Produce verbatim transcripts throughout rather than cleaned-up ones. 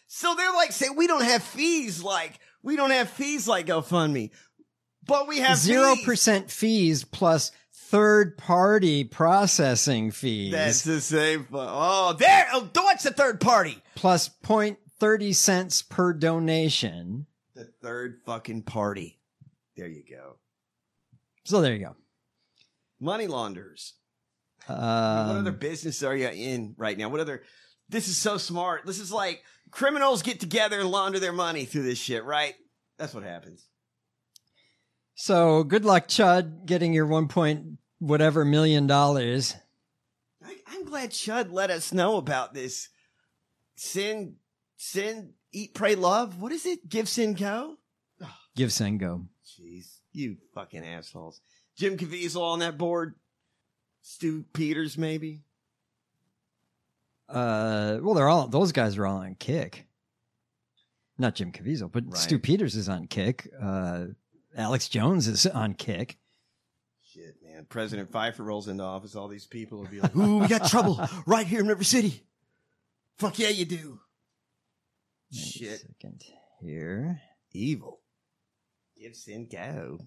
So they're like saying we don't have fees like we don't have fees like GoFundMe, but we have zero fees. percent fees plus third party processing fees. That's the same. Oh, there. Oh, what's the third party? Plus point thirty cents per donation. The third fucking party. There you go. So there you go. Money launderers. Um, what other business are you in right now? What other? This is so smart. This is like criminals get together and launder their money through this shit, right? That's what happens. So good luck, Chud, getting your one point whatever million dollars. I, I'm glad Chud let us know about this. Sin, sin, eat, pray, love. What is it? Give, sin, go. Give, send, go. Jeez, you fucking assholes. Jim Caviezel on that board. Stu Peters, maybe. Uh, well, they're all those guys are all on Kick. Not Jim Caviezel, but Right. Stu Peters is on Kick. Uh, Alex Jones is on Kick. Shit, man. President Pfeiffer rolls into office. All these people will be like, ooh, we got trouble right here in River City. Fuck yeah, you do. Wait a Shit. second here. Evil. Give, sin, go.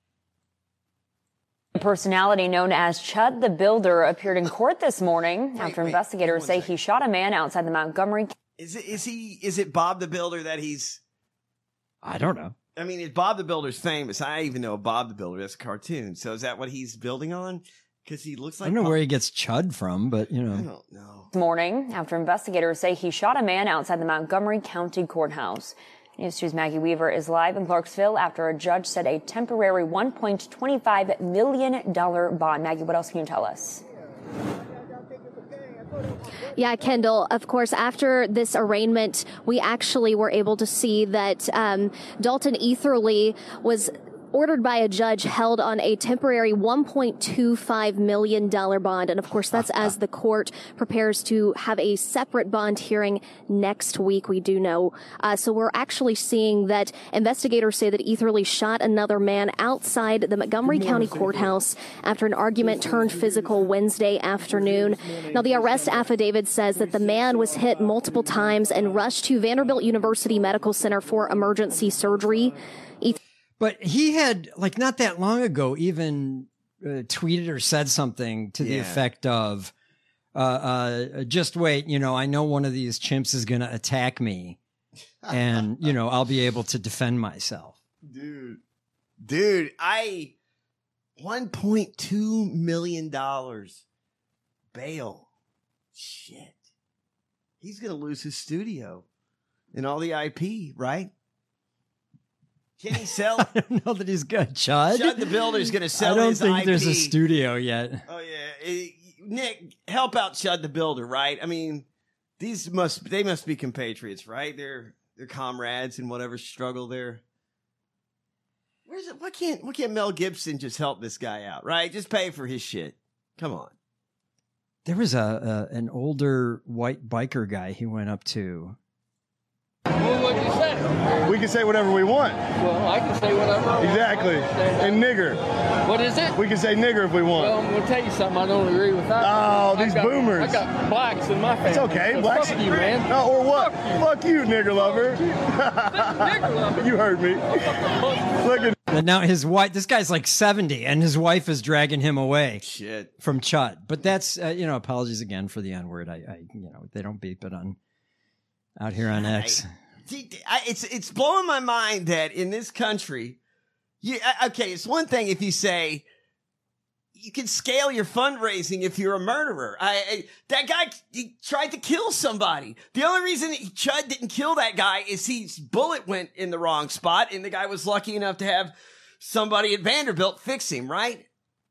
A personality known as Chud the Builder appeared in court this morning Wait, after wait, investigators one say second. he shot a man outside the Montgomery. Is it, is he, is it Bob the Builder that he's, I don't know. I mean, if Bob the Builder's famous, I even know Bob the Builder. That's a cartoon. So is that what he's building on? Because he looks I like don't know Bob- where he gets Chud from, but you I know. don't know. This morning after investigators say he shot a man outside the Montgomery County Courthouse. News two's Maggie Weaver is live in Clarksville after a judge set a temporary one point two five million dollars bond. Maggie, what else can you tell us? Yeah, Kendall, of course, after this arraignment, we actually were able to see that um, Dalton Etherly was ordered by a judge held on a temporary one point two five million dollars bond. And of course, that's as the court prepares to have a separate bond hearing next week, we do know. Uh, so we're actually seeing that investigators say that Etherly shot another man outside the Montgomery County Courthouse after an argument turned physical Wednesday afternoon. Now, the arrest affidavit says that the man was hit multiple times and rushed to Vanderbilt University Medical Center for emergency surgery. But he had, like, not that long ago, even uh, tweeted or said something to the Yeah. effect of, uh, uh, just wait, you know, I know one of these chimps is going to attack me and, you know, I'll be able to defend myself. Dude. Dude, I one point two million dollars bail. Shit. He's going to lose his studio and all the I P, right? Can he sell? I don't know that he's good. Chud? Chud the Builder's going to sell I don't his think I P. there's a studio yet. Oh yeah, Eh, Nick, help out Chud the Builder, right? I mean, these must they must be compatriots, right? They're they're comrades in whatever struggle they're. Where's it? Why can't why can't Mel Gibson just help this guy out, right? Just pay for his shit. Come on. There was a, a an older white biker guy he went up to. Well, what do you say? We can say whatever we want. Well, I can say whatever I want. Exactly. And nigger. What is it? We can say nigger if we want. Well, I'm going to tell you something I don't agree with that. Oh, I these got, boomers. I got blacks in my family. It's okay. So Blacks. fuck you, man. No, or what? Fuck you, nigger lover. Nigger lover. You heard me. Look at. And now his wife, this guy's like seventy, and his wife is dragging him away Shit. from Chud. But that's, uh, you know, apologies again for the N word. I, I, you know, they don't beep it on out here on X. See, I, it's it's blowing my mind that in this country, you I- okay. It's one thing if you say you can scale your fundraising if you're a murderer. I, I that guy he tried to kill somebody. The only reason he, Chud didn't kill that guy is his bullet went in the wrong spot, and the guy was lucky enough to have somebody at Vanderbilt fix him. Right?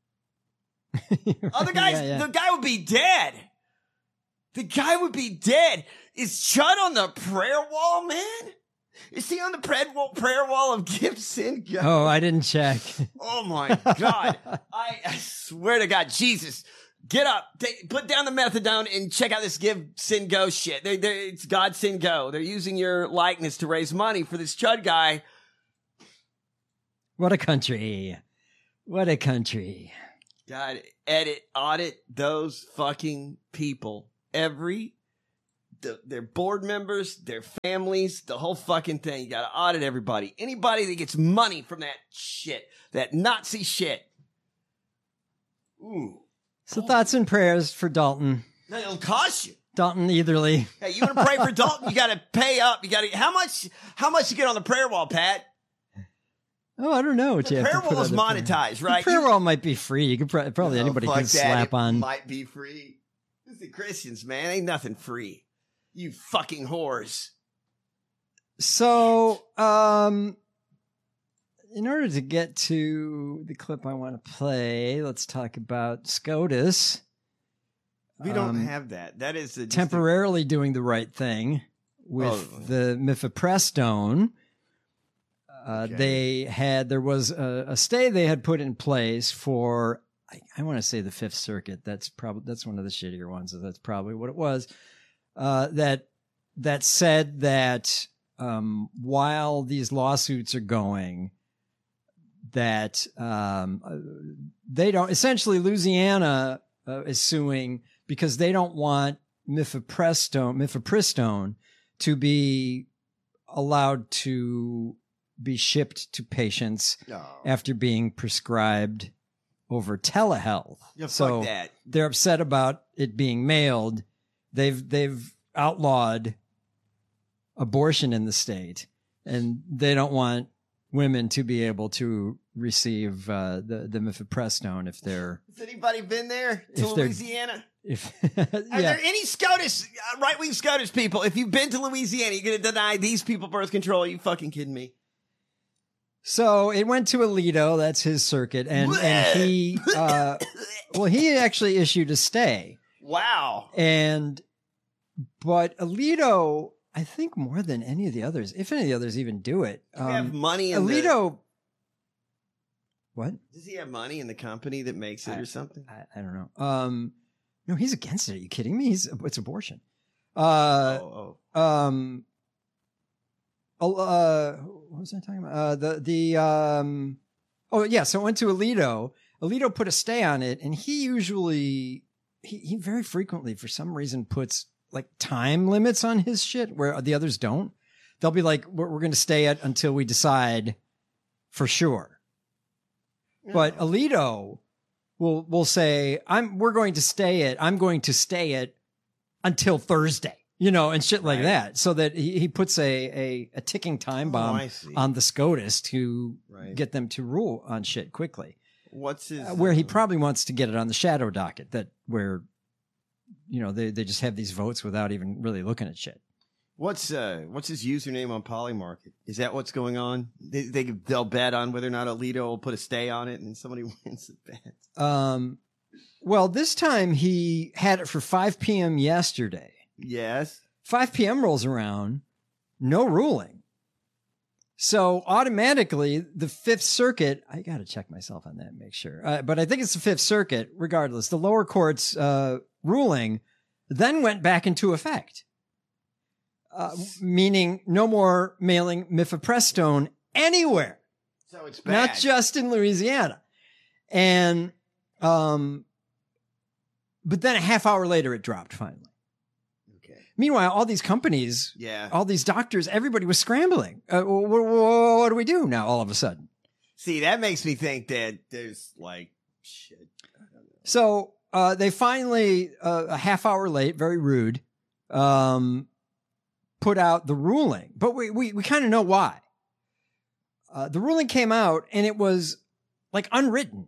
Other guys, Yeah, yeah. the guy would be dead. The guy would be dead. Is Chud on the prayer wall, man? Is he on the prayer wall, prayer wall of Gibson? Oh, I didn't check. Oh my God. I, I swear to God, Jesus, get up, take, put down the methadone and check out this Give, Sin, Go shit. They, they, it's God, Sin, Go. They're using your likeness to raise money for this Chud guy. What a country. What a country. God, edit, audit those fucking people every the, their board members, their families, the whole fucking thing. You got to audit everybody. Anybody that gets money from that shit, that Nazi shit. Ooh. So thoughts and prayers for Dalton. No, it'll cost you. Dalton Eitherly. Hey, you want to pray for Dalton? You got to pay up. You got to. How much? How much you get on the prayer wall, Pat? Oh, I don't know what The you have prayer to put wall is on the monetized, prayer. right? The prayer You- wall might be free. You could pro- probably No, anybody fuck can that. slap It on. Might be free. It's the Christians, man. Ain't nothing free. You fucking whores. So, um, in order to get to the clip I want to play, let's talk about SCOTUS. We don't Um, have that. That is a, just a- temporarily doing the right thing with Oh. the mifepristone. Uh, Okay. They had, there was a, a stay they had put in place for, I, I want to say the Fifth Circuit. That's probably, that's one of the shittier ones. So that's probably what it was. Uh, that, that said that, um, while these lawsuits are going, that, um, uh, they don't, essentially Louisiana uh, is suing because they don't want mifepristone, mifepristone to be allowed to be shipped to patients No. after being prescribed over telehealth. Yeah, fuck so that. they're upset about it being mailed. They've they've outlawed abortion in the state, and they don't want women to be able to receive uh, the the mifepristone if they're Has anybody been there to If they're- Louisiana? if Are yeah. there any SCOTUS, uh, right wing SCOTUS people? If you've been to Louisiana, you're going to deny these people birth control? Are you fucking kidding me? So it went to Alito. That's his circuit, and and he uh, well he actually issued a stay. Wow. And, but Alito, I think more than any of the others, if any of the others even do it, Does he have um, money in Alito, what? the, Does he have money in the company that makes it I- or something? I, I don't know. Um, no, he's against it. Are you kidding me? He's, it's abortion. Uh, oh, um, oh, uh, what was I talking about? Uh, the, the, um, oh yeah. So I went to Alito. Alito put a stay on it, and he usually, he, he very frequently, for some reason, puts like time limits on his shit where the others don't. They'll be like, we're, we're going to stay it until we decide for sure. oh. But Alito will will say, "I'm we're going to stay it. I'm going to stay it until Thursday." You know, and shit like Right. that, so that he, he puts a, a, a ticking time Oh, bomb I see. on the SCOTUS to Right. get them to rule on shit quickly. What's his? Uh, where he uh, probably wants to get it on the shadow docket, that where, you know, they, they just have these votes without even really looking at shit. What's uh what's his username on Polymarket? Is that what's going on? They they they'll bet on whether or not Alito will put a stay on it, and somebody wins the bet. Um, well, this time he had it for five p.m. yesterday. Yes. five p.m. rolls around, no ruling. So automatically, the Fifth Circuit, I got to check myself on that and make sure. Uh, but I think it's the Fifth Circuit, regardless. The lower court's uh, ruling then went back into effect, uh, meaning no more mailing mifepristone anywhere, So it's bad. not just in Louisiana. And, um, but then a half hour later, it dropped finally. Okay. Meanwhile, all these companies, Yeah. all these doctors, everybody was scrambling. Uh, what, what do we do now all of a sudden? See, that makes me think that there's like shit. So uh, they finally, uh, a half hour late, very rude, um, put out the ruling. But we, we, we kind of know why. Uh, the ruling came out and it was like unwritten.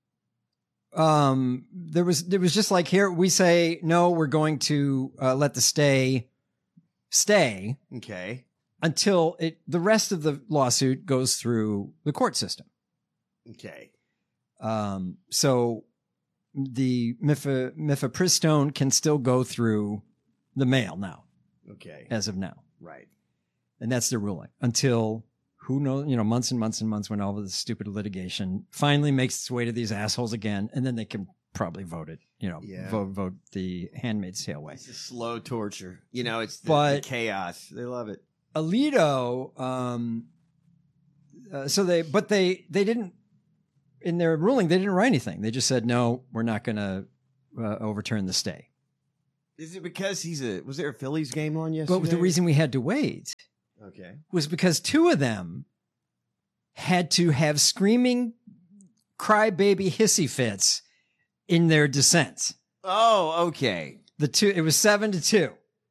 Um, there was, there was just like, here we say, no, we're going to uh, let the stay stay Okay. until it, the rest of the lawsuit goes through the court system. Okay. Um, so the mif- mifepristone can still go through the mail now, Okay. as of now. Right. And that's the ruling until who knows, you know, months and months and months when all of this stupid litigation finally makes its way to these assholes again. And then they can probably vote it, you know, Yeah. vote, vote the Handmaid's Tale way. It's a slow torture. You know, it's the, But- the chaos. They love it. Alito, um, uh, so they, but they, they didn't, in their ruling, they didn't write anything. They just said, no, we're not going to uh, overturn the stay. Is it because he's a? Was there a Phillies game on yesterday? But the reason we had to wait Okay. was because two of them had to have screaming crybaby hissy fits in their dissents. Oh, okay. The two, it was seven to two.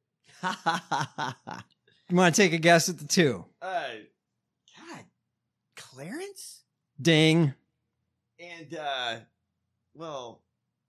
You want to take a guess at the two? uh, God, Clarence Ding. and uh, well,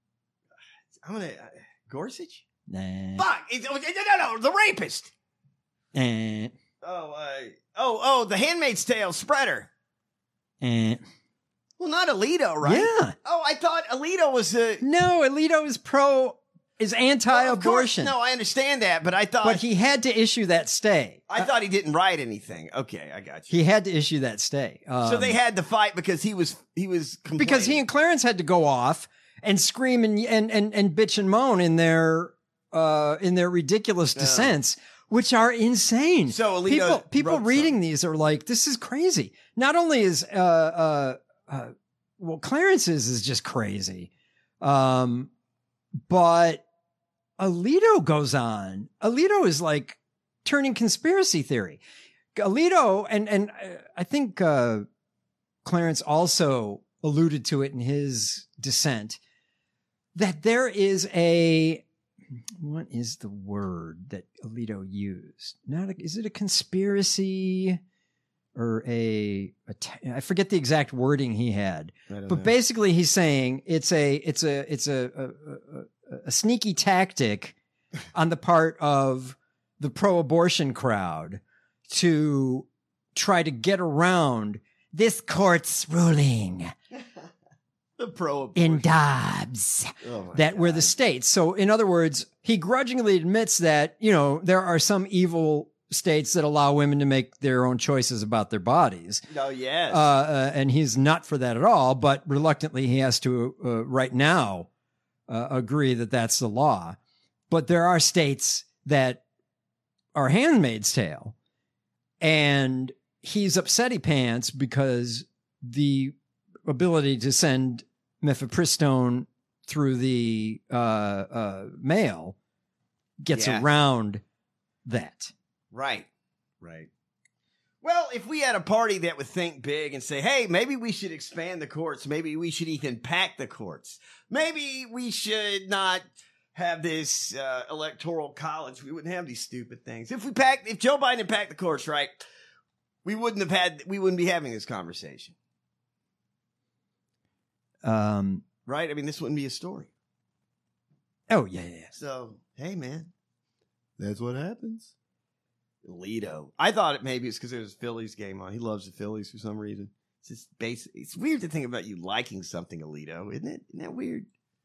I'm gonna uh, Gorsuch. Nah. Fuck! It's, oh, no, no, no, the rapist. Eh. Oh, uh, oh, oh, the Handmaid's Tale spreader. Eh. Well, not Alito, right? Yeah. Oh, I thought Alito was a No, Alito is pro, is Well, of anti-abortion. course, no, I understand that, but I thought but he had to issue that stay. I thought he didn't write anything. Okay, I got you. He had to issue that stay. Um, so they had to fight because he was he was complaining. because he and Clarence had to go off and scream and and and, and bitch and moan in their uh in their ridiculous Yeah. dissents, which are insane. So Alito people people wrote reading something. these are like, this is crazy. Not only is uh uh, uh well Clarence's is just crazy, um, but Alito goes on. Alito is like turning conspiracy theory. Alito and and uh, I think uh, Clarence also alluded to it in his dissent, that there is a, what is the word that Alito used? Not a, is it a conspiracy or a, a t- I forget the exact wording he had, but basically he's saying it's a it's a it's a a, a, a sneaky tactic on the part of the pro-abortion crowd to try to get around this court's ruling the pro in Dobbs Oh my that were the God. states. So in other words, he grudgingly admits that, you know, there are some evil states that allow women to make their own choices about their bodies. Oh yes. Uh, uh, and he's not for that at all, but reluctantly he has to uh, right now uh, agree that that's the law. But there are states that are Handmaid's Tale, and he's upsetty pants because the ability to send mifepristone through the uh, uh, mail gets Yeah. around that. Right. Right. Well, if we had a party that would think big and say, hey, maybe we should expand the courts. Maybe we should even pack the courts. Maybe we should not have this uh, electoral college. We wouldn't have these stupid things. If we packed, if Joe Biden had packed the courts right, we wouldn't have had, we wouldn't be having this conversation. Um, Right? I mean, this wouldn't be a story. oh, yeah, yeah, yeah. So, hey, man, that's what happens. Alito. I thought it maybe it's because there was a Phillies game on. He loves the Phillies for some reason. It's just basic. It's weird to think about you liking something, Alito, isn't it? Isn't that weird?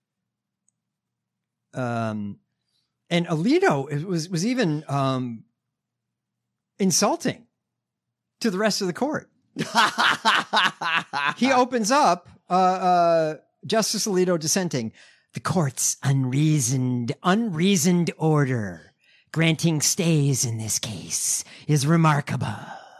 Um, and Alito it was was even um, insulting to the rest of the court. He opens up, uh, uh, Justice Alito dissenting, the court's unreasoned, unreasoned order granting stays in this case is remarkable.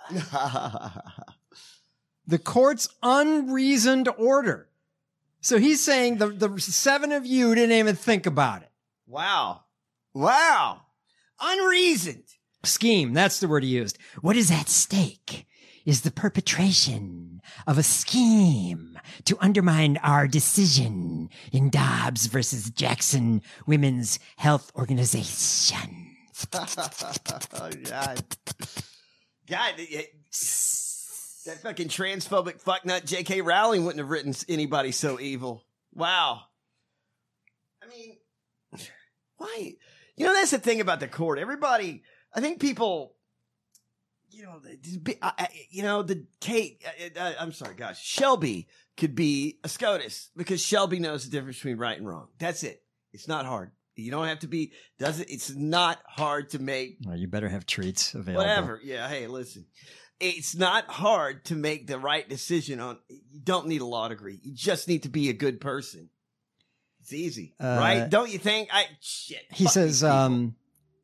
The court's unreasoned order. So he's saying the, the seven of you didn't even think about it. Wow. Wow. Unreasoned. Scheme, that's the word he used. What is at stake is the perpetration of a scheme to undermine our decision in Dobbs versus Jackson Women's Health Organization. Oh, God. God, it- that fucking transphobic fucknut J K Rowling wouldn't have written anybody so evil. Wow. I mean, why? You know, that's the thing about the court. Everybody, I think people, you know, the- I- I- you know, the Kate, uh, uh, I'm sorry, gosh, Shelby could be a SCOTUS because Shelby knows the difference between right and wrong. That's it. It's not hard. You don't have to be, does it? It's not hard to make Well, you better have treats available. whatever. Yeah. Hey, listen, it's not hard to make the right decision on, you don't need a law degree. You just need to be a good person. It's easy, Uh, right? Don't you think? I, shit. He Fuck says, these people. um,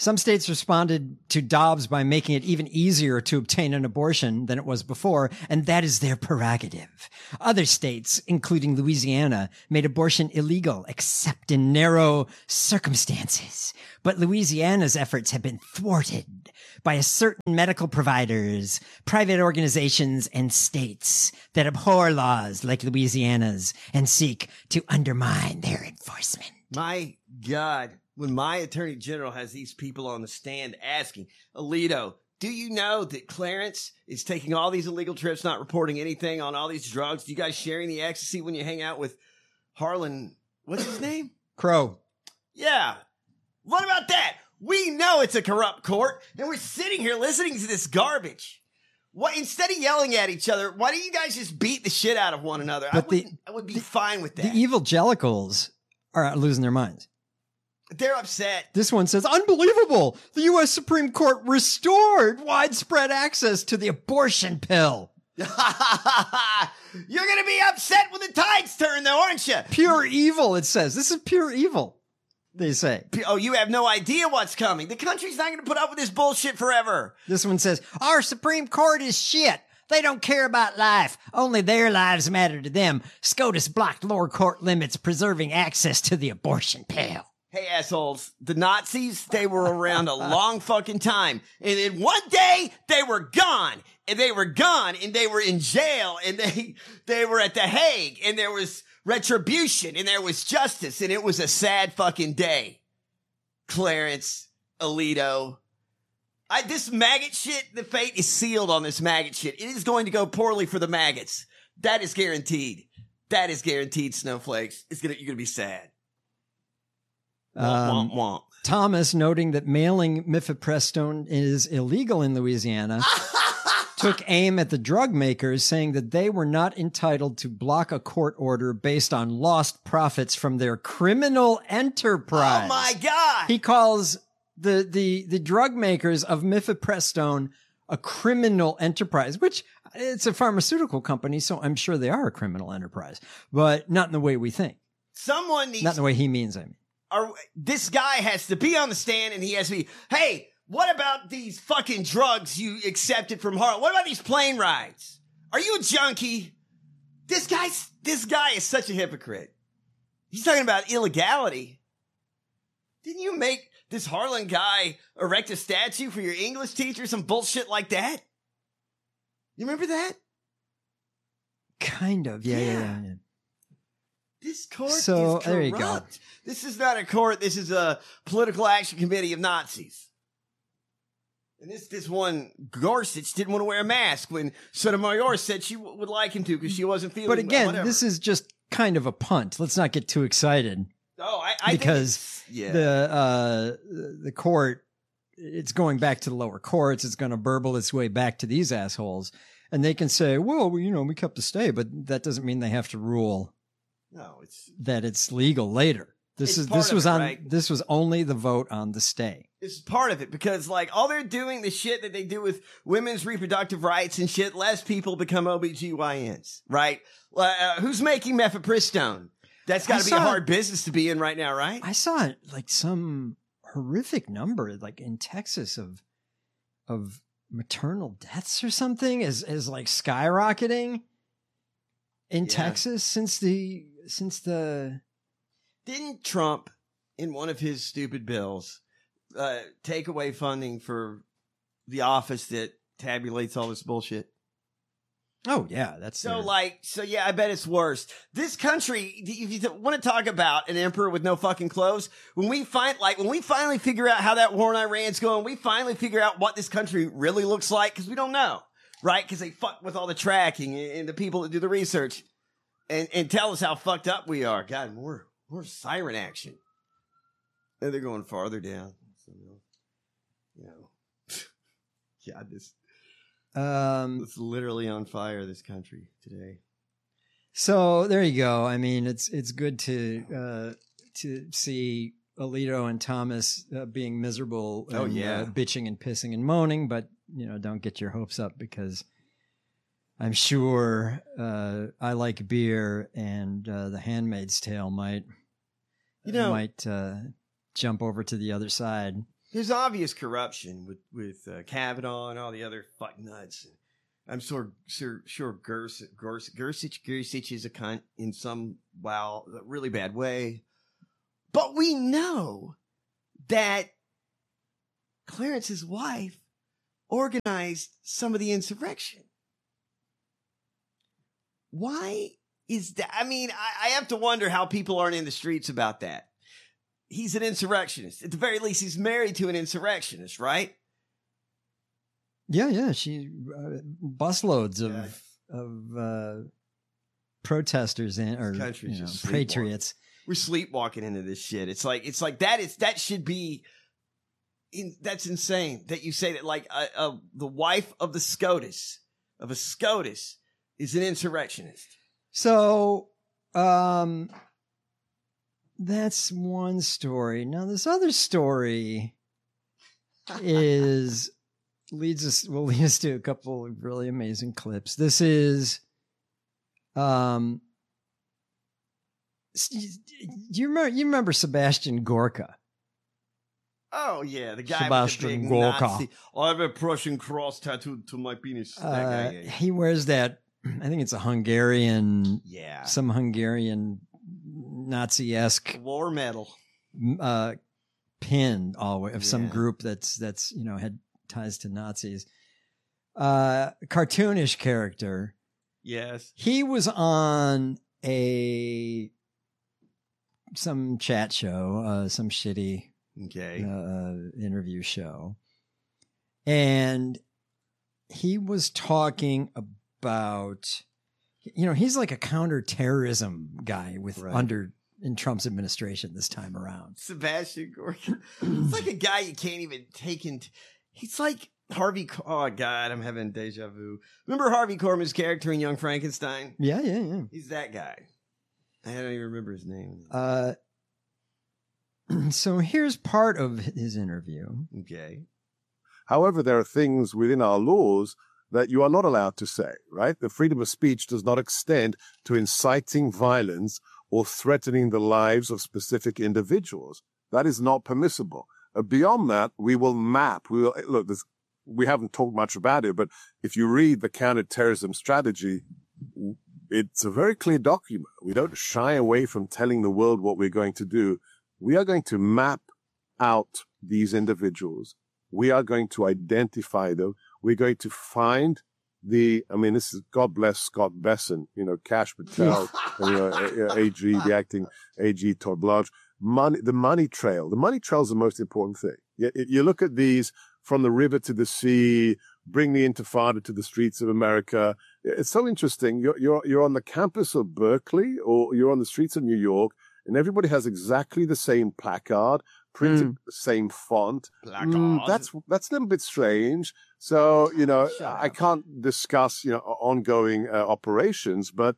Some states responded to Dobbs by making it even easier to obtain an abortion than it was before, and that is their prerogative. Other states, including Louisiana, made abortion illegal except in narrow circumstances. But Louisiana's efforts have been thwarted by a certain medical providers, private organizations, and states that abhor laws like Louisiana's and seek to undermine their enforcement. My God. When my attorney general has these people on the stand asking, Alito, do you know that Clarence is taking all these illegal trips, not reporting anything on all these drugs? Do you guys sharing the ecstasy when you hang out with Harlan? What's his name? Crow. Yeah. What about that? We know it's a corrupt court, and we're sitting here listening to this garbage. What, instead of yelling at each other, why don't you guys just beat the shit out of one another? But I, the, would, I would be the, fine with that. The evangelicals are losing their minds. They're upset. This one says, unbelievable. The U S Supreme Court restored widespread access to the abortion pill. You're going to be upset when the tides turn, though, aren't you? Pure evil, it says. This is pure evil, they say. Oh, you have no idea what's coming. The country's not going to put up with this bullshit forever. This one says, our Supreme Court is shit. They don't care about life. Only their lives matter to them. SCOTUS blocked lower court limits, preserving access to the abortion pill. Hey, assholes, the Nazis, they were around a long fucking time. And then one day, they were gone. And they were gone, and they were in jail, and they they were at The Hague, and there was retribution, and there was justice, and it was a sad fucking day. Clarence, Alito. I, this maggot shit, the fate is sealed on this maggot shit. It is going to go poorly for the maggots. That is guaranteed. That is guaranteed, Snowflakes. It's gonna, you're going to be sad. Um, womp, womp. Thomas, noting that mailing mifepristone is illegal in Louisiana, took aim at the drug makers, saying that they were not entitled to block a court order based on lost profits from their criminal enterprise. Oh my God! He calls the the the drug makers of mifepristone a criminal enterprise, which it's a pharmaceutical company, so I'm sure they are a criminal enterprise, but not in the way we think. Someone needs not in the way he means. I mean. Are, this guy has to be on the stand and he has to be, hey, what about these fucking drugs you accepted from Harlan? What about these plane rides? Are you a junkie? This guy's, this guy is such a hypocrite. He's talking about illegality. Didn't you make this Harlan guy erect a statue for your English teacher? Some bullshit like that? You remember that? Kind of, yeah, yeah, yeah. yeah. yeah. This court so, is corrupt. There you go. This is not a court. This is a political action committee of Nazis. And this this one, Gorsuch, didn't want to wear a mask when Sotomayor said she w- would like him to because she wasn't feeling But again, whatever. this is just kind of a punt. Let's not get too excited. Oh, I, I because think yeah. the uh, the court, it's going back to the lower courts. It's going to burble its way back to these assholes. And they can say, well, you know, we kept the stay, but that doesn't mean they have to rule. No, it's that it's legal later. This it's is this was it, on right? this was only the vote on the stay. It's part of it because like all they're doing the shit that they do with women's reproductive rights and shit, less people become O B G Y Ns, right? Uh, who's making mifepristone? That's got to be saw, a hard business to be in right now, right? I saw like some horrific number like in Texas of of maternal deaths or something is is like skyrocketing in Yeah. Texas since the since the Didn't Trump, in one of his stupid bills, uh, take away funding for the office that tabulates all this bullshit? oh yeah that's So, their- like, so yeah, I bet it's worse. This country, if you want to talk about an emperor with no fucking clothes, when we find, like, when we finally figure out how that war in Iran's going, we finally figure out what this country really looks like, because we don't know, right? Because they fuck with all the tracking and the people that do the research and, and tell us how fucked up we are. God, more, more siren action. And they're going farther down. So, you know, God, this. um It's literally on fire, this country today. So there you go. I mean, it's it's good to uh, to see Alito and Thomas uh, being miserable, and, Oh, yeah. uh, bitching and pissing and moaning. But you know, don't get your hopes up because I'm sure uh, I Like Beer and uh, The Handmaid's Tale might You know- might uh, jump over to the other side. There's obvious corruption with with uh, Kavanaugh and all the other fuck nuts. I'm sure sure sure Gers, Gers, Gersich Gersich is a cunt in some wow really bad way, but we know that Clarence's wife organized some of the insurrection. Why is that? I mean, I, I have to wonder how people aren't in the streets about that. He's an insurrectionist. At the very least, he's married to an insurrectionist, right? Yeah, yeah. She uh, busloads of Yeah. of uh, protesters and or country's you know, just sleepwalking. patriots. We're sleepwalking into this shit. It's like it's like that is that should be. In, that's insane that you say that like uh, uh, the wife of the SCOTUS of a SCOTUS is an insurrectionist. So, um, that's one story. Now, this other story is leads us will lead us to a couple of really amazing clips. This is, um, do you remember? You remember Sebastian Gorka? Oh yeah, the guy Sebastian with the big Gorka. Nazi. I have a Prussian cross tattooed to my penis. That Uh, guy, yeah. he wears that. I think it's a Hungarian, Yeah. some Hungarian Nazi-esque War medal. uh, pin all of some Yeah. group that's that's you know had ties to Nazis. Uh, cartoonish character. Yes. He was on a some chat show, uh, some shitty Okay. uh, interview show, and he was talking about, you know, he's like a counterterrorism guy with Right. under in Trump's administration this time around. Sebastian Gorka. It's like a guy you can't even take into. He's like Harvey. Oh God, I'm having deja vu. Remember Harvey Korman's character in Young Frankenstein? Yeah, yeah, yeah. He's that guy. I don't even remember his name. Uh, so here's part of his interview. Okay. However, there are things within our laws that you are not allowed to say, right? The freedom of speech does not extend to inciting violence or threatening the lives of specific individuals. That is not permissible. Uh, beyond that, we will map. We will look. This, we haven't talked much about it, but if you read the counterterrorism strategy, it's a very clear document. We don't shy away from telling the world what we're going to do. We are going to map out these individuals. We are going to identify them. We're going to find the, I mean, this is, God bless Scott Besson, you know, Kash Patel, and, you know, A G, the acting A G Todd Blanche. Money, the money trail. The money trail is the most important thing. You, you look at these from the river to the sea, bring the Intifada to the streets of America. It's so interesting. You're, you're, you're on the campus of Berkeley or you're on the streets of New York, and everybody has exactly the same placard, printed Mm. the same font. Placard. Mm, that's that's a little bit strange. So, you know, Shut I up. can't discuss, you know, ongoing uh, operations, but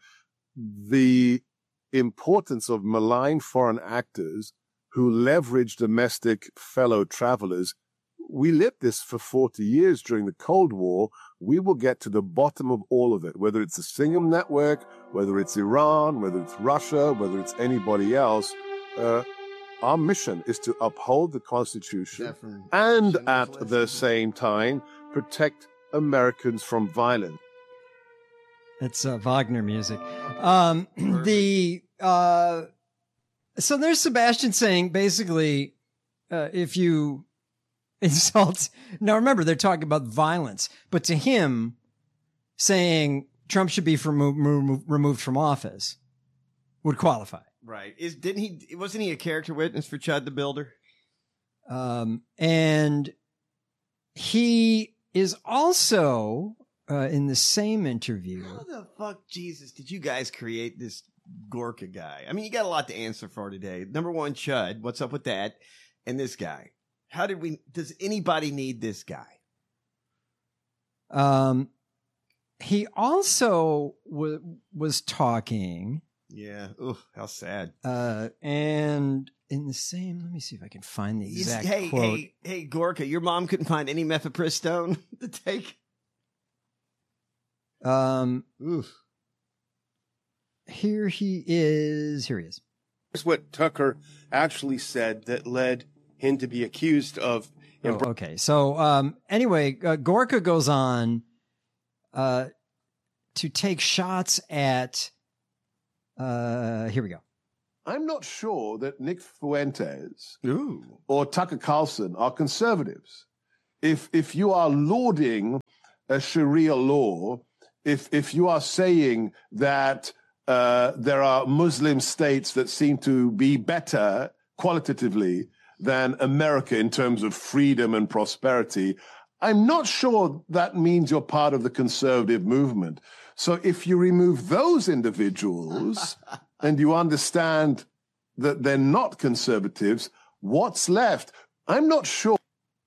the importance of malign foreign actors who leverage domestic fellow travelers. We lived this for forty years during the Cold War. We will get to the bottom of all of it, whether it's the Singham Network, whether it's Iran, whether it's Russia, whether it's anybody else. Uh, our mission is to uphold the Constitution Definitely. and Schindler's at List. the same time protect Americans from violence. That's uh, Wagner music. Um, the uh, so there's Sebastian saying basically, uh, if you insult. Now remember, they're talking about violence, but to him, saying Trump should be remo- remo- removed from office would qualify. Right. Is didn't he? Wasn't he a character witness for Chud the Builder? Um, and he is also uh, in the same interview. How the fuck, Jesus, did you guys create this Gorka guy? I mean, you got a lot to answer for today. Number one, Chud. What's up with that? And this guy. How did we? Does anybody need this guy? Um, he also w- was talking. Yeah. Ooh, how sad. Uh, and in the same, let me see if I can find the He's- exact hey, quote. hey, hey, Gorka, your mom couldn't find any mifepristone to take. Um, Oof. here he is. Here he is. Here's what Tucker actually said that led him to be accused of Oh, okay. So um, anyway, uh, Gorka goes on uh, to take shots at. Uh, here we go. I'm not sure that Nick Fuentes Ooh. or Tucker Carlson are conservatives. If if you are lauding a Sharia law, if if you are saying that uh, there are Muslim states that seem to be better qualitatively than America in terms of freedom and prosperity, I'm not sure that means you're part of the conservative movement. So if you remove those individuals and you understand that they're not conservatives, what's left? I'm not sure.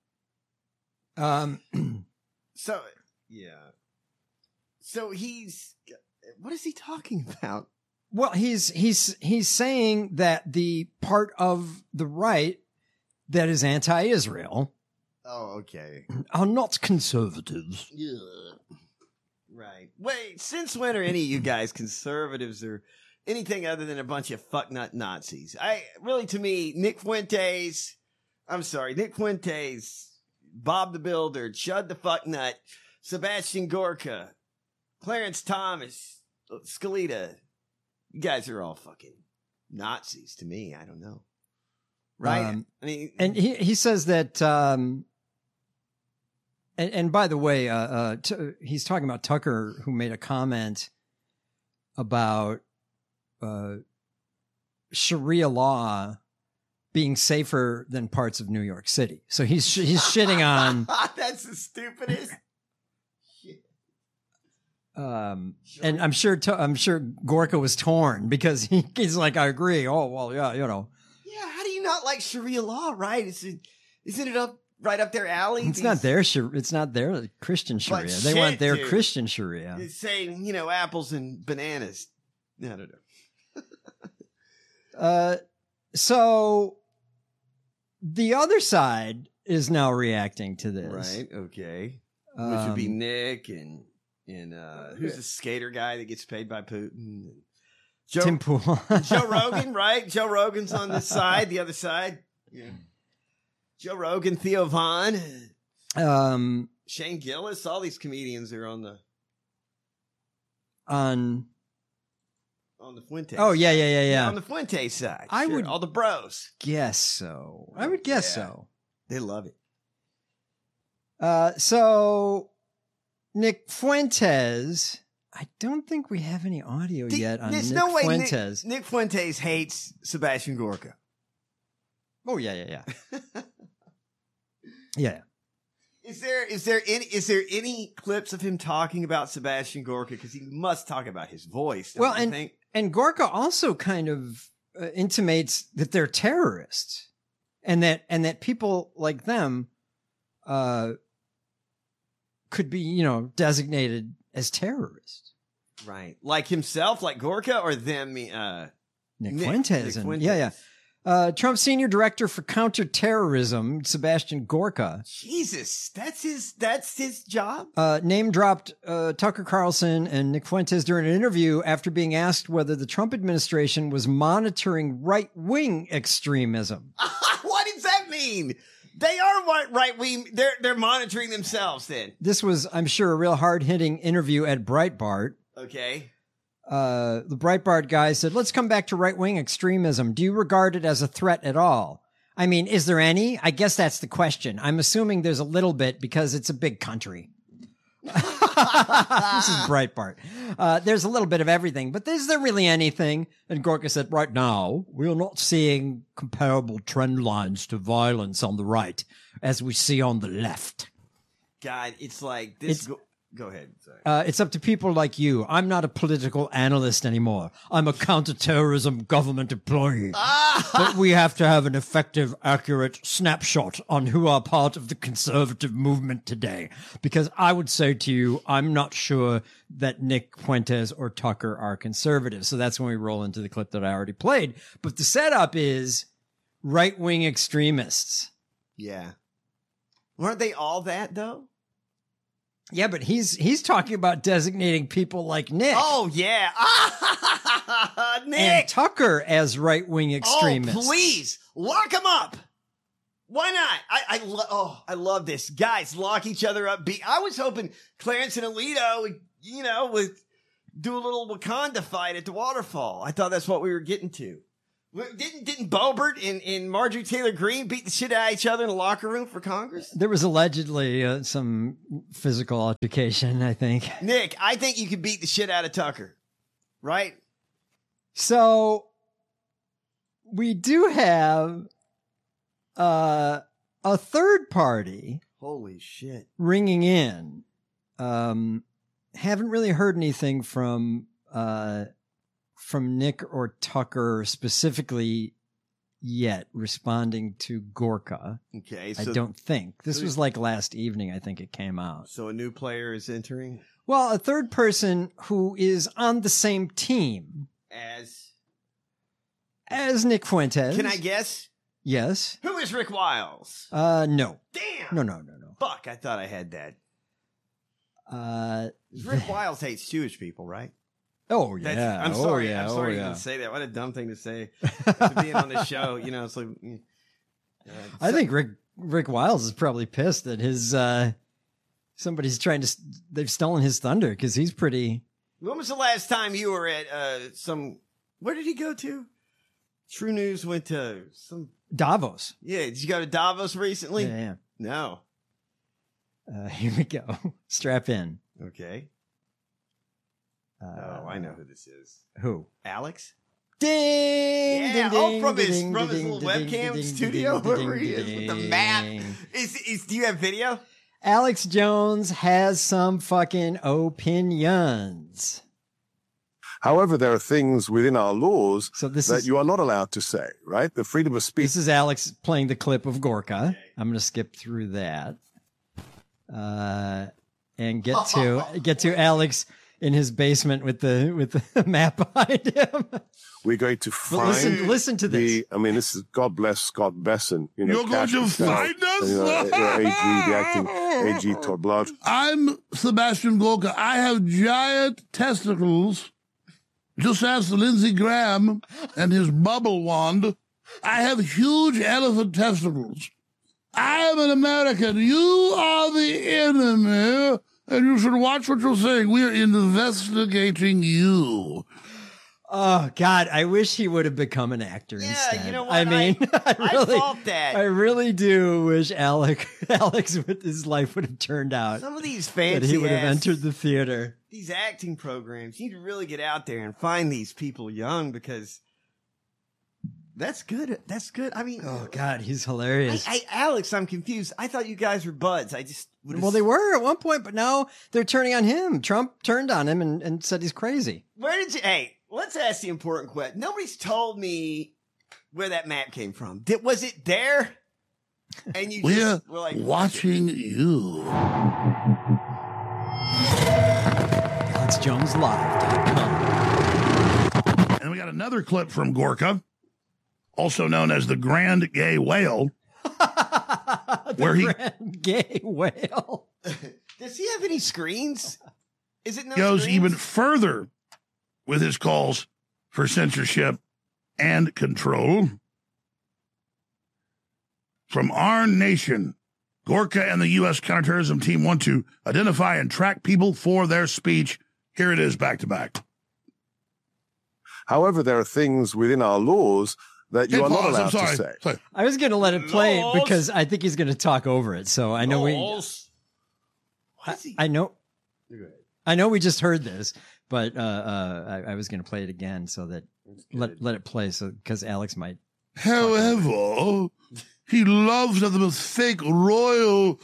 Um, so, yeah. So he's, what is he talking about? Well, he's he's he's saying that the part of the right that is anti-Israel Oh, okay. are not conservatives. Yeah. Right. Wait, since when are any of you guys conservatives or anything other than a bunch of fucknut Nazis? I really, to me, Nick Fuentes, I'm sorry, Nick Fuentes, Bob the Builder, Chud the Fucknut, Sebastian Gorka, Clarence Thomas, Scalia, you guys are all fucking Nazis to me. I don't know. Right? Um, I mean, and he he says that. Um, and, and by the way, uh, uh, t- he's talking about Tucker, who made a comment about uh, Sharia law being safer than parts of New York City. So he's sh- he's shitting on. That's the stupidest. Um, and I'm sure t- I'm sure Gorka was torn because he, he's like, I agree. Oh well, yeah, you know. Yeah, how do you not like Sharia law? Right? Is it, isn't it up right up their alley? It's These, not their Shar- It's not their Christian Sharia. They shit, want their dude. Christian Sharia. It's saying, you know, apples and bananas. I don't know. Uh, so the other side is now reacting to this, Right? Okay. Which Um, would be Nick and and uh, who's the skater guy that gets paid by Putin? Joe, Tim Pool. Joe Rogan, right? Joe Rogan's on this side, the other side. Yeah. Joe Rogan, Theo Vaughn, um, Shane Gillis, all these comedians are on the on. on the Fuentes. Oh yeah, yeah, yeah, yeah. On the Fuentes side. I sure. would- all the bros. Guess so. I would guess Yeah. so. They love it. Uh, so Nick Fuentes. I don't think we have any audio Th- yet on There's Nick no way Fuentes. Nick, Nick Fuentes hates Sebastian Gorka. Oh yeah, yeah, yeah, yeah. Is there is there any is there any clips of him talking about Sebastian Gorka? Because he must talk about his voice. Don't Well, you and think? and Gorka also kind of uh, intimates that they're terrorists, and that and that people like them, uh, could be you know designated as terrorists. Right, like himself, like Gorka, or them. Uh, Nick, Nick- Fuentes, Nick and Fuentes. yeah, yeah. Uh, Trump's senior director for counterterrorism, Sebastian Gorka, Jesus, that's his that's his job. uh, name dropped uh, Tucker Carlson and Nick Fuentes during an interview after being asked whether the Trump administration was monitoring right wing extremism. What does that mean? They are right, right wing. They're they're monitoring themselves. Then This was, I'm sure, a real hard hitting interview at Breitbart. okay. Uh, the Breitbart guy said, let's come back to right wing extremism. Do you regard it as a threat at all? I mean, is there any? I guess that's the question. I'm assuming there's a little bit because it's a big country. This is Breitbart. Uh, there's a little bit of everything, but is there really anything? And Gorka said, right now, we're not seeing comparable trend lines to violence on the right as we see on the left. God, it's like this. It's- Go, go ahead. Sorry. Uh, it's up to people like you. I'm not a political analyst anymore. I'm a counterterrorism government employee. But we have to have an effective, accurate snapshot on who are part of the conservative movement today. Because I would say to you, I'm not sure that Nick Fuentes or Tucker are conservatives. So that's when we roll into the clip that I already played. But the setup is right-wing extremists. Yeah. Weren't they all that though? Yeah, but he's he's talking about designating people like Nick. Oh yeah, Nick. And Tucker as right-wing extremists. Oh, please lock him up. Why not? I I lo- oh I love this. Guys, lock each other up. Be I was hoping Clarence and Alito, would, you know, would do a little Wakanda fight at the waterfall. I thought that's what we were getting to. Didn't didn't Bobert and, and Marjorie Taylor Greene beat the shit out of each other in the locker room for Congress? There was allegedly uh, some physical altercation, I think. Nick, I think you could beat the shit out of Tucker, right? So we do have uh, a third party. Holy shit. Ringing in. Um, haven't really heard anything from uh, from Nick or Tucker specifically yet responding to Gorka. Okay. I So, don't think. This so- was like last evening, I think it came out. so a new player is entering Well, a third person who is on the same team as. as Nick Fuentes. Can I guess? Yes. Who is Rick Wiles? Uh, no. Damn. No, no, no, no. Fuck, I thought I had that. Uh, Rick Wiles hates Jewish people, right? oh, yeah. That's- I'm oh, sorry. yeah. I'm sorry oh, to yeah. even say that. What a dumb thing to say to being on the show. You know, it's like. mm. Uh, I so- think Rick Rick Wiles is probably pissed that his uh, somebody's trying to they've stolen his thunder because he's pretty. When was the last time you were at uh, some? Where did he go to? True News went to some. Davos. Yeah, did you go to Davos recently? Yeah, yeah. No. Uh, here we go. Strap in. Okay. Uh, Oh, I know who this is. Who? Alex? Ding! Yeah, ding, oh, ding, from his ding, from his ding, little ding, webcam ding, studio, ding, wherever he ding, is with the ding. map. Is is do you have video? Alex Jones has some fucking opinions. However, there are things within our laws So this that is you are not allowed to say, right? The freedom of speech. this is Alex playing the clip of Gorka. I'm going to skip through that. Uh, and get to get to Alex in his basement with the with the map behind him. We're going to But find listen, listen to this. the. I mean, this is God bless Scott Besson. You know, You're going Cash to Patel, find us? You know, uh, A G, the acting A G Todd Blood. I'm Sebastian Gorka. I have giant testicles. Just ask Lindsey Graham and his bubble wand. I have huge elephant testicles. I am an American. You are the enemy, and you should watch what you're saying. We are investigating you. Oh God, I wish he would have become an actor Yeah, instead. you know what? I mean, I, I really, thought that. I really do wish Alec, Alex, with his life would have turned out Some of these that fancy he would have ass- entered the theater. these acting programs. You need to really get out there and find these people young because that's good. That's good. I mean, Oh God, he's I, hilarious. I, Alex, I'm confused. I thought you guys were buds. I just would've- Well, they were at one point, but now they're turning on him. Trump turned on him and, and said he's crazy. Where did you? Hey, let's ask the important question. Nobody's told me where that map came from. Did was it there? And you We're just were like watching you. Alex Jones Live dot com. And we got another clip from Gorka, also known as the Grand Gay Whale, where he Grand gay whale. Does he have any screens? Is it no goes screens? even further with his calls for censorship and control. From our nation, Gorka and the U S counterterrorism team want to identify and track people for their speech. Here it is back to back. However, there are things within our laws that you Hey, are not pause, I'm allowed to sorry. say. Sorry. I was going to let it play Laws. because I think he's going to talk over it. So I know we, Balls. Why I, is he? I know, Go ahead. I know we just heard this, but uh, uh, I, I was going to play it again so that let let it play. So because Alex might. However, he loves them with fake royal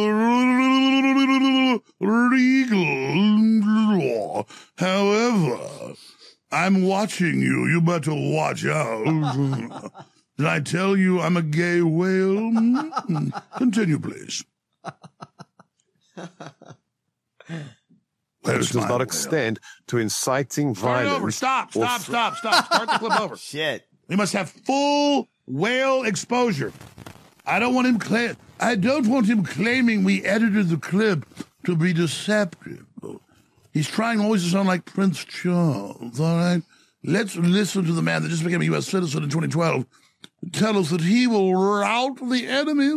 regal. However, I'm watching you. You better watch out. Did I tell you I'm a gay whale? Continue, please. Where's Which does my not whale? extend to inciting Start it violence. over. Stop, or stop, thre- stop, stop. Start the clip over. Shit. We must have full whale exposure. I don't want him claim. I don't want him claiming we edited the clip to be deceptive. He's trying always to sound like Prince Charles. All right, let's listen to the man that just became a U S citizen in twenty twelve tell us that he will rout the enemy.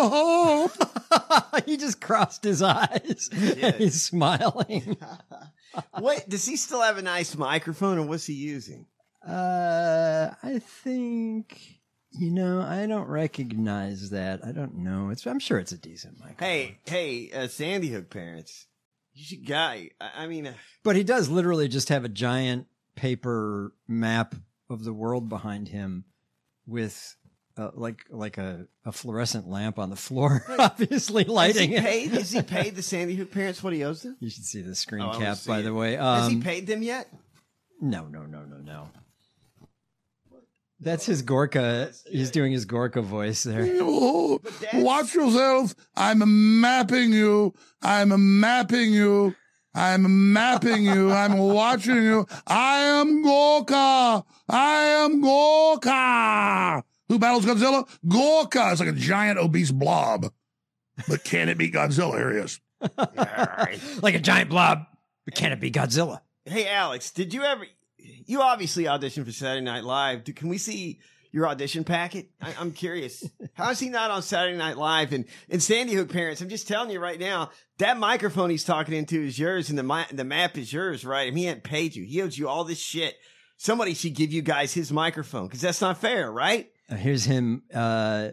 He just crossed his eyes. Yeah. He's smiling. Wait, does he still have a nice microphone, or what's he using? Uh, I think, you know, I don't recognize that. I don't know. It's I'm sure it's a decent microphone. Hey, hey, uh, Sandy Hook parents, you should guy. I, I mean, uh, But he does literally just have a giant paper map of the world behind him with uh, like like a, a fluorescent lamp on the floor, obviously lighting has it. he paid? Has he paid the Sandy Hook parents what he owes them? You should see the screen Oh, I wanna cap, see by it. the way. Has he Um, paid them yet? No, no, no, no, no. That's his Gorka. He's doing his Gorka voice there. Oh, watch yourself. I'm mapping you. I'm mapping you. I'm mapping you. I'm watching you. I am Gorka. I am Gorka. Who battles Godzilla? Gorka. It's like a giant obese blob. But can it beat Godzilla? Here he is. Like a giant blob. But can it be Godzilla? Hey, Alex, did you ever? You obviously auditioned for Saturday Night Live. Do, can we see your audition packet? I, I'm curious. How is he not on Saturday Night Live? And, and Sandy Hook parents, I'm just telling you right now, that microphone he's talking into is yours, and the mi- the map is yours, right? I mean, he hadn't paid you. He owes you all this shit. Somebody should give you guys his microphone, because that's not fair, right? Uh, here's him uh,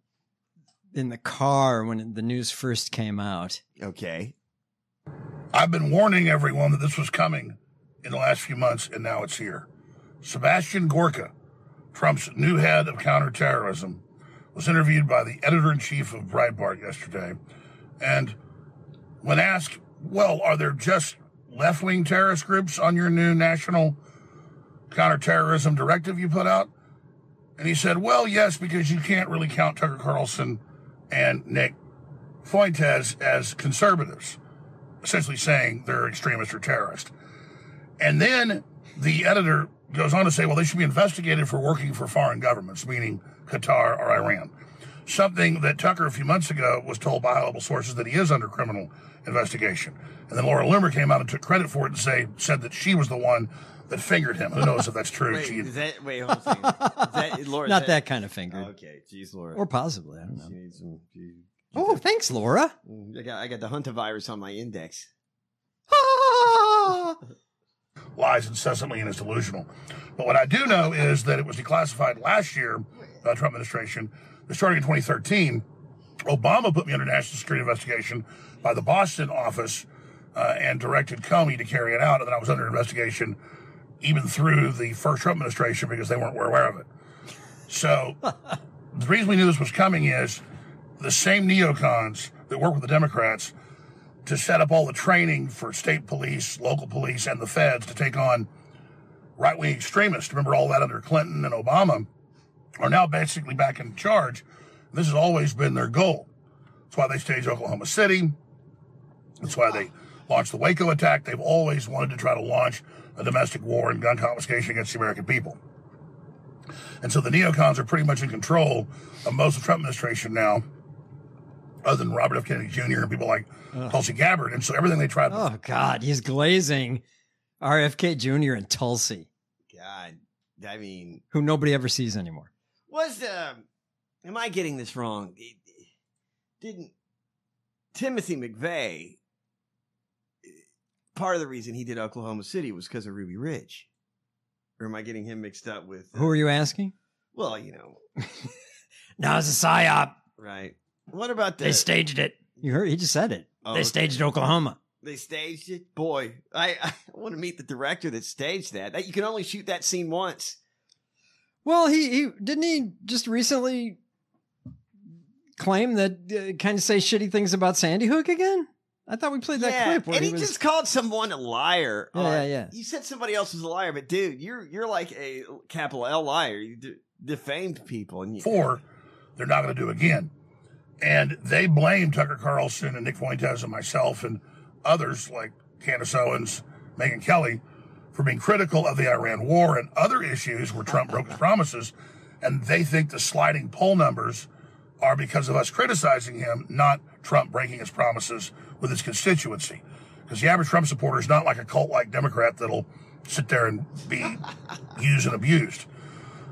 in the car when the news first came out. Okay. I've been warning everyone that this was coming in the last few months, and now it's here. Sebastian Gorka, Trump's new head of counterterrorism, was interviewed by the editor-in-chief of Breitbart yesterday. And when asked, well, are there just left-wing terrorist groups on your new national counterterrorism directive you put out? And he said, well, yes, because you can't really count Tucker Carlson and Nick Fuentes as conservatives, essentially saying they're extremists or terrorists. And then the editor goes on to say, well, they should be investigated for working for foreign governments, meaning Qatar or Iran. Something that Tucker a few months ago was told by high-level sources that he is under criminal investigation. And then Laura Loomer came out and took credit for it and say, said that she was the one that fingered him. Who knows if that's true? Wait, She- is that, wait, hold on a second. Is that, Laura, is Not that kind of finger. Okay, geez, Laura. Or possibly, I don't know. She needs some, she- Oh, thanks, Laura. I got, I got the Hunter virus on my index. lies incessantly and is delusional. But what I do know is that it was declassified last year by the Trump administration. That starting in twenty thirteen, Obama put me under national security investigation by the Boston office uh, and directed Comey to carry it out. And then I was under investigation even through the first Trump administration because they weren't aware of it. So the reason we knew this was coming is the same neocons that work with the Democrats to set up all the training for state police, local police, and the feds to take on right-wing extremists. Remember all that under Clinton and Obama are now basically back in charge. This has always been their goal. That's why they staged Oklahoma City. That's why they launched the Waco attack. They've always wanted to try to launch a domestic war and gun confiscation against the American people. And so the neocons are pretty much in control of most of the Trump administration now, other than Robert F. Kennedy Junior and people like Ugh. Tulsi Gabbard. And so everything they tried. Oh, God, he's glazing R F K Junior and Tulsi, God, I mean, who nobody ever sees anymore. was um, am I getting this wrong? It- Didn't Timothy McVeigh? Part of the reason he did Oklahoma City was because of Ruby Ridge, or am I getting him mixed up with? uh, Who are you asking? Well, you know, No, it's a psyop. right. What about the? They staged it. You heard? He just said it. Oh, they okay. staged Oklahoma. They staged it. Boy, I, I want to meet the director that staged that. That you can only shoot that scene once. Well, he, he didn't he just recently claim that uh, kind of say shitty things about Sandy Hook again? I thought we played that yeah, clip where and he, he, was. just called someone a liar. Yeah, Uh, yeah, yeah. You said somebody else was a liar, but dude, you're you're like a capital L liar. You de- defamed people, and you, Four, they're not going to do again. And they blame Tucker Carlson and Nick Fuentes and myself and others like Candace Owens, Megyn Kelly, for being critical of the Iran war and other issues where Trump broke his promises. And they think the sliding poll numbers are because of us criticizing him, not Trump breaking his promises with his constituency. Because the average Trump supporter is not like a cult-like Democrat that'll sit there and be used and abused.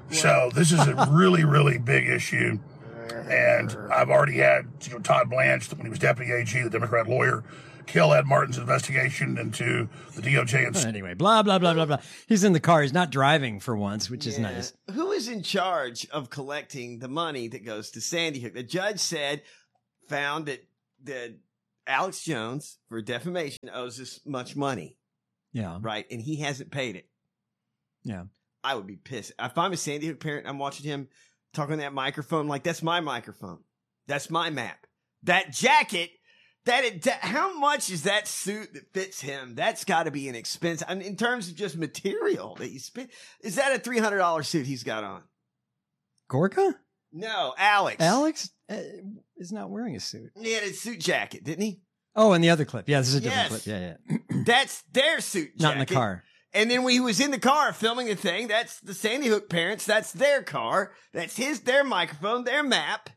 So this is a really, really big issue. And I've already had, you know, Todd Blanche, when he was deputy A G, the Democrat lawyer, kill Ed Martin's investigation into the D O J. And anyway, blah, blah, blah, blah, blah. He's in the car. He's not driving for once, which is Yeah. nice. Who is in charge of collecting the money that goes to Sandy Hook? The judge said, found that, that Alex Jones, for defamation, owes this much money. Yeah. Right? And he hasn't paid it. Yeah. I would be pissed. If I'm a Sandy Hook parent, I'm watching him talk on that microphone, like, that's my microphone. That's my map. That jacket, that, it, that how much is that suit that fits him? That's got to be an expense. I mean, in terms of just material that you spend. Is that a three hundred dollars suit he's got on? Gorka? No, Alex. Alex uh, is not wearing a suit. He had a suit jacket, didn't he? Oh, and the other clip. Yeah, this is a different Yes. clip. Yeah, yeah. That's their suit jacket. Not in the car. And then when he was in the car filming the thing, that's the Sandy Hook parents. That's their car. That's his, their microphone, their map.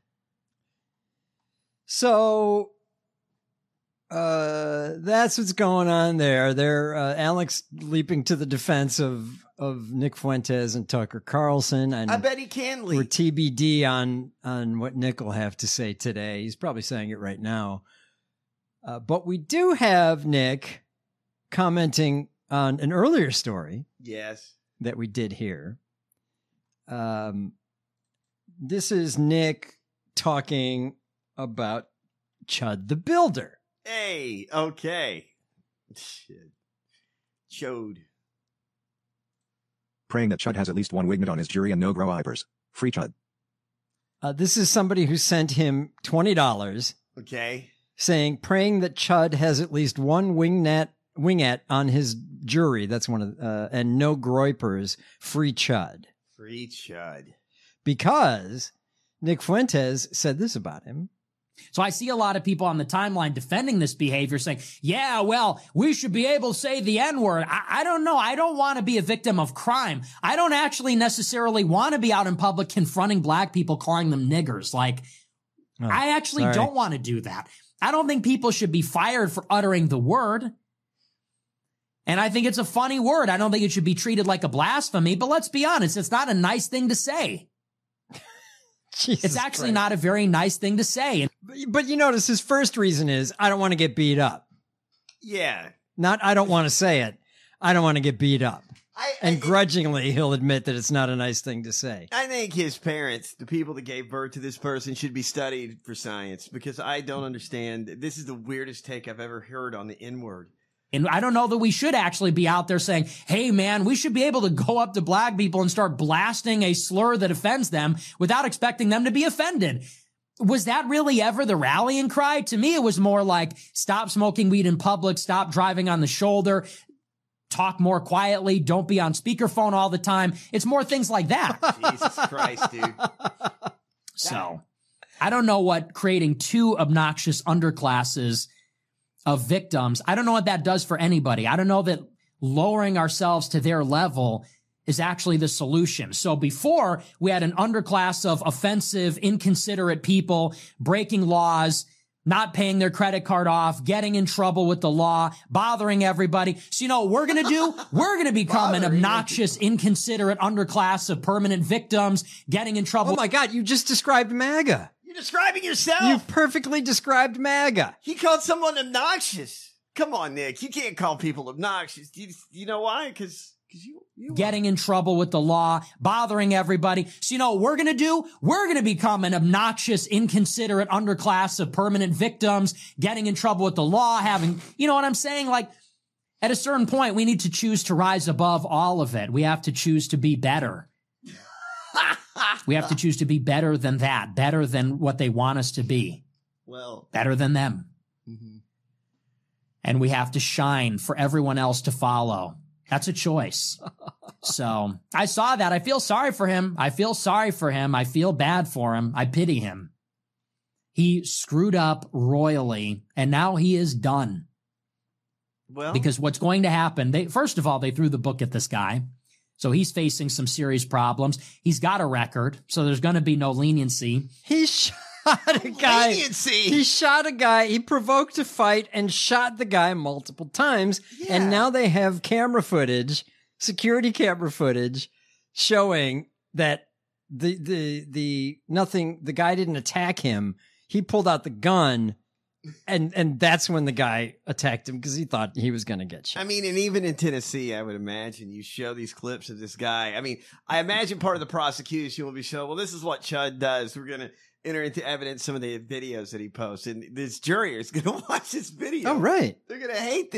So uh, that's what's going on there. They're uh, Alex leaping to the defense of of Nick Fuentes and Tucker Carlson. And I bet he can leap. We're T B D on on what Nick will have to say today. He's probably saying it right now. Uh, but we do have Nick commenting on an earlier story. Yes. That we did here. Um, this is Nick talking about Chud the Builder. Hey, okay. Shit. Chode. Praying that Chud has at least one wingnut on his jury and no grow eyebrows. Free Chud. Uh, this is somebody who sent him twenty dollars. Okay. Saying, praying that Chud has at least one wingnet, wingette on his jury. That's one of, uh, and no groypers. Free Chud. Free Chud. Because Nick Fuentes said this about him. So I see a lot of people on the timeline defending this behavior saying, yeah, well, we should be able to say the N-word. I, I don't know. I don't want to be a victim of crime. I don't actually necessarily want to be out in public confronting black people, calling them niggers. Like, oh, I actually sorry. don't want to do that. I don't think people should be fired for uttering the word. And I think it's a funny word. I don't think it should be treated like a blasphemy, but let's be honest. It's not a nice thing to say. Jesus it's actually Christ. not a very nice thing to say. But, but you notice his first reason is, I don't want to get beat up. Yeah. Not, I don't want to say it. I don't want to get beat up. I, and I, grudgingly, he'll admit that it's not a nice thing to say. I think his parents, the people that gave birth to this person, should be studied for science because I don't understand. This is the weirdest take I've ever heard on the N-word. And I don't know that we should actually be out there saying, hey, man, we should be able to go up to black people and start blasting a slur that offends them without expecting them to be offended. Was that really ever the rallying cry? To me, it was more like, stop smoking weed in public, stop driving on the shoulder, talk more quietly, don't be on speakerphone all the time. It's more things like that. Jesus Christ, dude. So I don't know what creating two obnoxious underclasses of victims, I don't know what that does for anybody. I don't know that lowering ourselves to their level is actually the solution. So before, we had an underclass of offensive, inconsiderate people breaking laws, not paying their credit card off, getting in trouble with the law, bothering everybody. So you know what we're going to do? We're going to become an obnoxious, inconsiderate underclass of permanent victims, getting in trouble. Oh my God, you just described MAGA. You're describing yourself. You perfectly described MAGA. He called someone obnoxious. Come on, Nick. You can't call people obnoxious. Do you, you know why? Because you, you getting in trouble with the law, bothering everybody. So you know what we're going to do? We're going to become an obnoxious, inconsiderate underclass of permanent victims, getting in trouble with the law, having, you know what I'm saying? Like, at a certain point, we need to choose to rise above all of it. We have to choose to be better. We have to choose to be better than that, better than what they want us to be. Well, better than them. Mm-hmm. And we have to shine for everyone else to follow. That's a choice. So I saw that. I feel sorry for him. I feel sorry for him. I feel bad for him. I pity him. He screwed up royally, and now he is done. Well, because what's going to happen, they, first of all, they threw the book at this guy. So he's facing some serious problems. He's got a record, so there's going to be no leniency. He shot a guy. Leniency. He shot a guy. He provoked a fight and shot the guy multiple times. Yeah. And now they have camera footage, security camera footage, showing that the the the nothing the guy didn't attack him. He pulled out the gun, and and that's when the guy attacked him because he thought he was going to get shot. I mean, and even in Tennessee, I would imagine you show these clips of this guy. I mean, I imagine part of the prosecution will be showing, well, this is what Chud does. We're going to enter into evidence some of the videos that he posts, and this jury is going to watch this video. Oh, right. They're going to hate this.